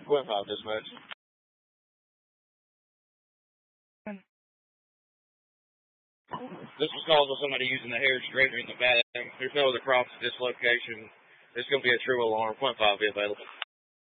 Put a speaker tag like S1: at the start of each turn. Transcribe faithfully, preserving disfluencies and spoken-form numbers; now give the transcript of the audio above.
S1: point five dispatch. This was caused by somebody using the hair straightener in the back. There's no other crops at this location. There's going to be a true alarm. Point five will be available.